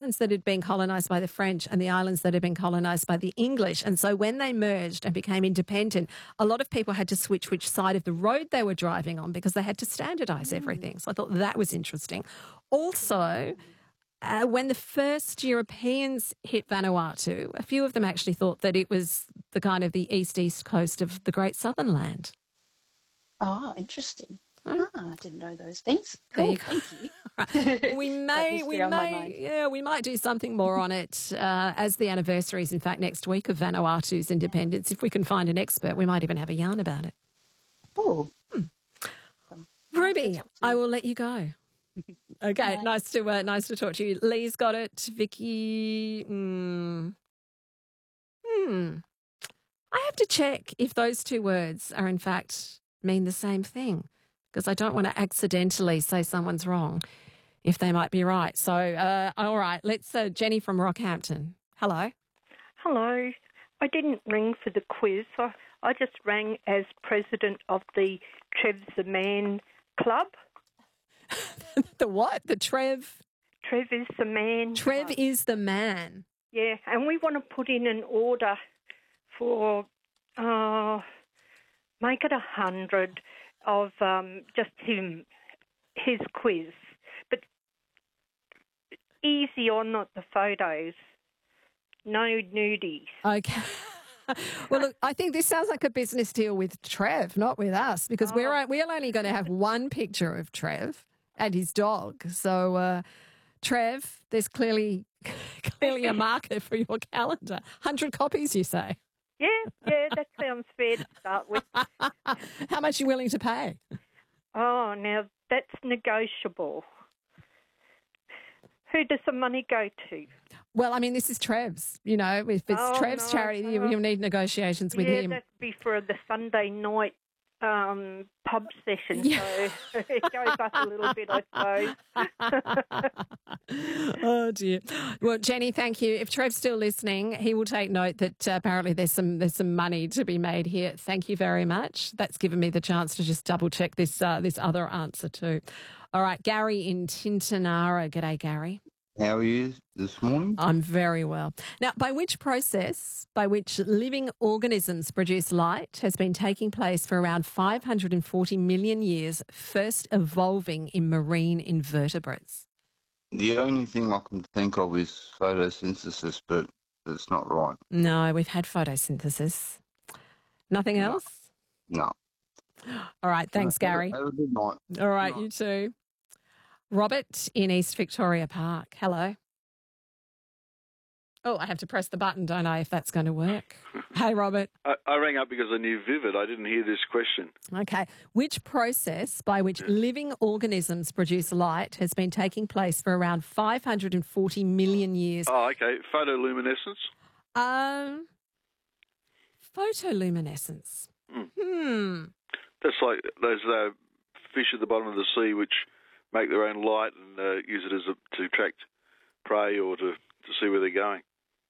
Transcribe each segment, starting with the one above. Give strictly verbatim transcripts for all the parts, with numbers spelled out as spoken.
islands that had been colonised by the French and the islands that had been colonised by the English. And so when they merged and became independent, a lot of people had to switch which side of the road they were driving on because they had to standardise everything. So I thought that was interesting. Also, uh, when the first Europeans hit Vanuatu, a few of them actually thought that it was the kind of the east-east coast of the Great Southern Land. Oh, interesting. Ah, I didn't know those things. There Cool, you go. thank you. We may, we on my may, mind. yeah, we might do something more on it uh, as the anniversary is, in fact, next week of Vanuatu's independence. If we can find an expert, we might even have a yarn about it. Oh. Ruby, I will let you go. Okay, Bye. nice to uh, nice to talk to you. Lee's got it. Vicky, mm, hmm. I have to check if those two words are in fact mean the same thing, because I don't want to accidentally say someone's wrong if they might be right. So, uh, all right, let's, uh, Jenny from Rockhampton. Hello. Hello. I didn't ring for the quiz. I, I just rang as president of the Trev's the Man Club. The what? The Trev? Trev is the Man. Trev Club. is the man. Yeah, and we want to put in an order for, uh, make it a hundred of um, just him, his quiz. But easy on not the photos. No nudies. Okay. Well, look, I think this sounds like a business deal with Trev, not with us, because Oh. we're we're only going to have one picture of Trev and his dog. So, uh, Trev, there's clearly clearly a market for your calendar. one hundred copies, you say? Yeah, yeah, that sounds fair to start with. How much are you willing to pay? Oh, now that's negotiable. Who does the money go to? Well, I mean, this is Trev's. You know, if it's Oh, Trev's no, charity, you, no. you'll need negotiations with yeah, him. that'd be for the Sunday night um, pub session, Yeah. so it goes up a little bit, I suppose. Oh dear. Well, Jenny, thank you. If Trev's still listening, he will take note that uh, apparently there's some there's some money to be made here. Thank you very much. That's given me the chance to just double check this uh, this other answer too. All right, Gary in Tintinara. G'day, Gary. How are you this morning? I'm very well. Now, by which process by which living organisms produce light has been taking place for around five hundred forty million years, first evolving in marine invertebrates? The only thing I can think of is photosynthesis, but it's not right. No, we've had photosynthesis. Nothing No. else? No. All right, thanks, Gary. Have a good night. All right, Good night. you too. Robert in East Victoria Park. Hello. Oh, I have to press the button, don't I, if that's going to work? Hey, Robert. I, I rang up because I knew Vivid. I didn't hear this question. Okay. Which process by which living organisms produce light has been taking place for around five hundred forty million years? Oh, okay. Photoluminescence. Um, photoluminescence. Mm. Hmm. That's like those uh, fish at the bottom of the sea which make their own light and uh, use it as a, to attract prey or to, to see where they're going.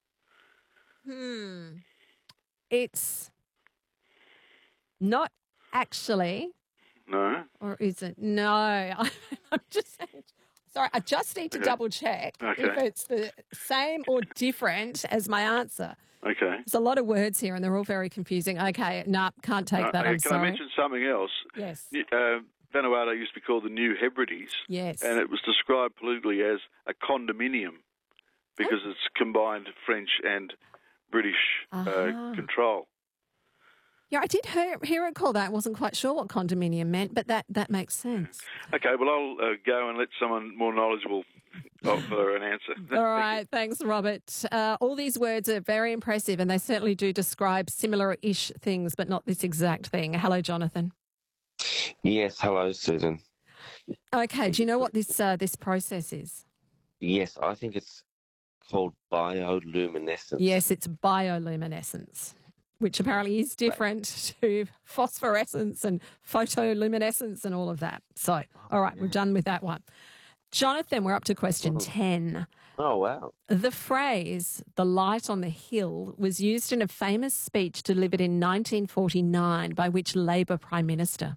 Hmm. It's not actually, No? or is it? No. I'm just sorry. I just need to Okay. double check if Okay. it's the same or different as my answer. Okay. There's a lot of words here, and they're all very confusing. Okay, no, can't take Uh, that. okay, I'm can sorry. I mention something else? Yes. Uh, Vanuatu used to be called the New Hebrides, Yes. and it was described politically as a condominium because it's combined French and British uh, Uh-huh. control. Yeah, I did hear, hear it called that. I wasn't quite sure what condominium meant, but that, that makes sense. Okay, well, I'll uh, go and let someone more knowledgeable offer an answer. All right, thanks, Robert. Uh, all these words are very impressive, and they certainly do describe similar-ish things, but not this exact thing. Hello, Jonathan. Yes, hello, Susan. Okay, do you know what this uh, this process is? Yes, I think it's called bioluminescence. Yes, it's bioluminescence, which apparently is different to phosphorescence and photoluminescence and all of that. So, all right, we're done with that one. Jonathan, we're up to question ten. Oh, wow. The phrase, the light on the hill, was used in a famous speech delivered in nineteen forty-nine by which Labor Prime Minister?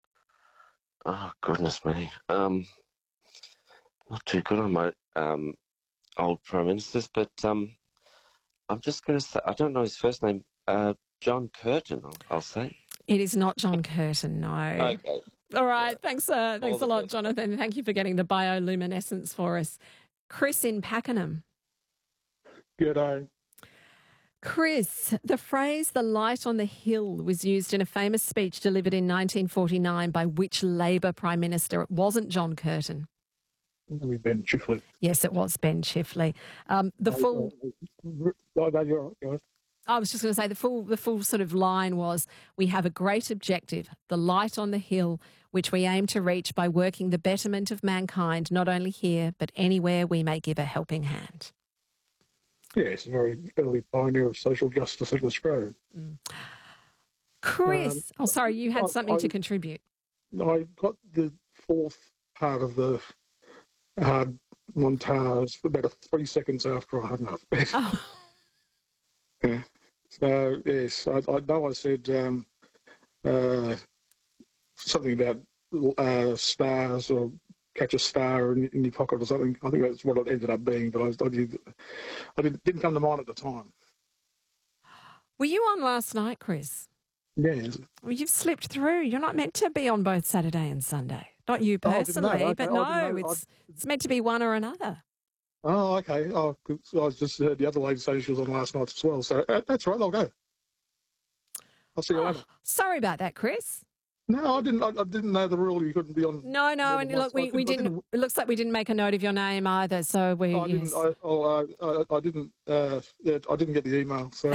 Oh, goodness me. Um, not too good on my um, old prime ministers, but um, I'm just going to say, I don't know his first name, uh, John Curtin, I'll, I'll say. It is not John Curtin, no. Okay. All right, thanks, uh, thanks a the lot, best. Jonathan. Thank you for getting the bioluminescence for us. Chris in Pakenham. G'day. Chris, the phrase "the light on the hill" was used in a famous speech delivered in nineteen forty-nine by which Labor Prime Minister? It wasn't John Curtin. We've been Chifley. Yes, it was Ben Chifley. Um, the full... Oh, no, you're right, guys. I was just going to say the full the full sort of line was, "We have a great objective, the light on the hill, which we aim to reach by working the betterment of mankind, not only here, but anywhere we may give a helping hand." Yeah, it's a very early pioneer of social justice in Australia. Mm. Chris, Um, oh, sorry, you had I- something I- to contribute. I got the fourth part of the uh, montage about three seconds after I hung up. Oh, Yeah. So, yes, I, I know I said um, uh, something about uh, stars or catch a star in, in your pocket or something. I think that's what it ended up being, but I, I, did, I didn't, didn't come to mind at the time. were you on last night, Chris? Yes. Well, you've slipped through. You're not meant to be on both Saturday and Sunday. Not you Oh, I didn't know. personally, Okay, but I no, didn't know. it's it's meant to be one or another. Oh, okay. Oh, 'cause I was just heard the other lady say she was on last night as well. So uh, that's right. I'll go. I'll see you Oh, later. sorry about that, Chris. No, I didn't. I, I didn't know the rule. You couldn't be on. No, no, more and than look, once. we, I we I didn't. It looks like we didn't make a note of your name either. So we. I didn't. yes. I, oh, uh, I, I didn't. Uh, yeah, I didn't get the email. So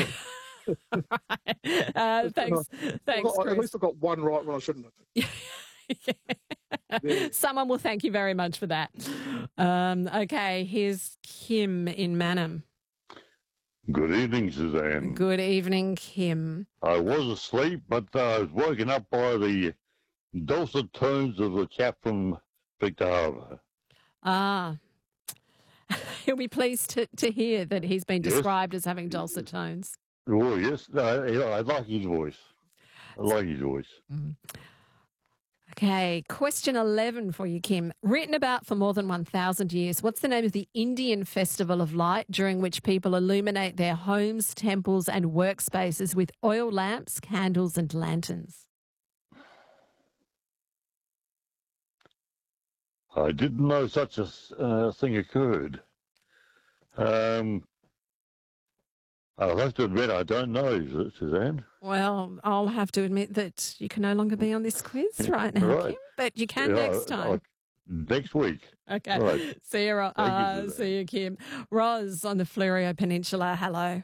uh, thanks, thanks, I, at Chris. least I got one right when I shouldn't have. Yeah. Someone will thank you very much for that. Um, okay, here's Kim in Manham. Good evening, Suzanne. Good evening, Kim. I was asleep, but uh, I was woken up by the dulcet tones of the chap from Victor Harbour. Ah. He'll be pleased to, to hear that he's been Yes. described as having dulcet tones. Oh, yes. No, you know, I like his voice. I like his voice. Okay, question eleven for you, Kim. Written about for more than one thousand years, what's the name of the Indian Festival of Light during which people illuminate their homes, temples and workspaces with oil lamps, candles and lanterns? I didn't know such a uh, thing occurred. Um, I'll have to admit I don't know, Suzanne. Well, I'll have to admit that you can no longer be on this quiz right now, Right. Kim, but you can Yeah, next I- time. I- next week. Okay. Right. See you, Ro- Thank you, uh, Suzanne. see you, Kim. Roz on the Fleurieu Peninsula. Hello.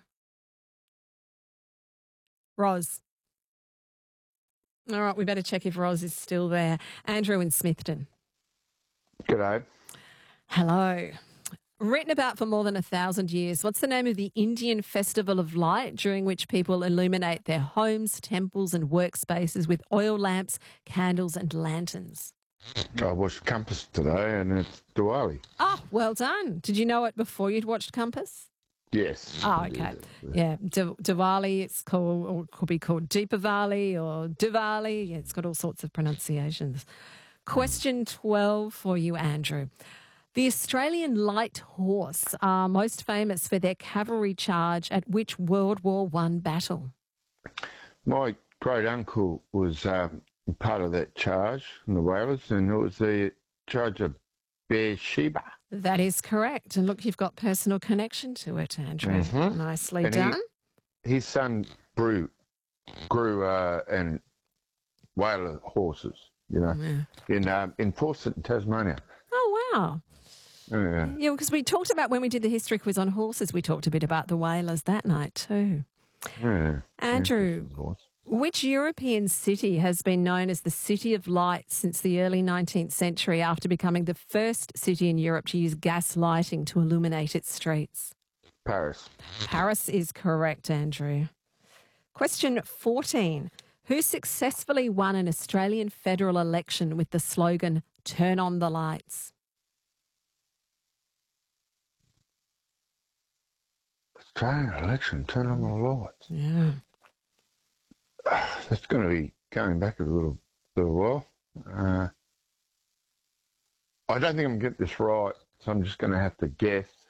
Roz. All right, we better check if Roz is still there. Andrew in Smithton. G'day. Hello. Written about for more than a thousand years, what's the name of the Indian Festival of Light during which people illuminate their homes, temples and workspaces with oil lamps, candles and lanterns? I watched Compass today and it's Diwali. Oh, well done. Did you know it before you'd watched Compass? Yes. Oh, okay. Yeah, D- Diwali, it's called, or it could be called Deepavali or Diwali. Yeah, it's got all sorts of pronunciations. Question twelve for you, Andrew. The Australian light horse are most famous for their cavalry charge at which World War One battle? My great uncle was um, part of that charge in the Whalers, and it was the charge of Beersheba. That is correct. And look, you've got personal connection to it, Andrew. Mhm. Nicely And he- done. His son grew, grew uh, and Whaler horses, you know, Yeah. in um, in Pawsett, Tasmania. Oh, wow. Yeah. Yeah, because we talked about when we did the history quiz on horses, we talked a bit about the whalers that night too. Yeah. Andrew, which European city has been known as the City of Light since the early nineteenth century after becoming the first city in Europe to use gas lighting to illuminate its streets? Paris. Paris is correct, Andrew. Question fourteen. Who successfully won an Australian federal election with the slogan, "Turn on the lights"? Australian election, turn on the lights. Yeah. That's going to be going back a little, little while. Uh, I don't think I'm going to get this right, so I'm just going to have to guess.